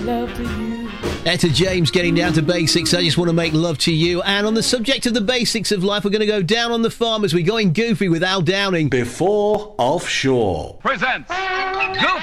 love to you. Etta James getting down to basics. I just want to make love to you. And on the subject of the basics of life, we're going to go down on the farm as we go in goofy with Al Downing. Before Offshore presents Goofy.